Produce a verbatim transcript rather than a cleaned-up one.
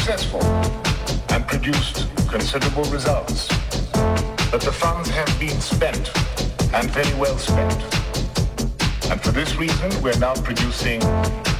successful and produced considerable results. But the funds have been spent, and very well spent. And for this reason, we're now producing